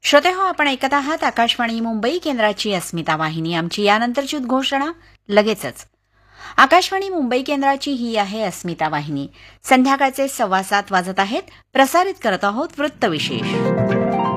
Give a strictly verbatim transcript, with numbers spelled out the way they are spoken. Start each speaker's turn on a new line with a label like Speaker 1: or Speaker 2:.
Speaker 1: श्रोते हो, आपण ऐकत आहात आकाशवाणी मुंबई केंद्राची अस्मिता वाहिनी. आमची यानंतरची उद्घोषणा लगेचच. आकाशवाणी मुंबई केंद्राची ही आहे अस्मिता वाहिनी. संध्याकाळचे सव्वा सात वाजत आहेत. प्रसारित करत आहोत वृत्तविशेष.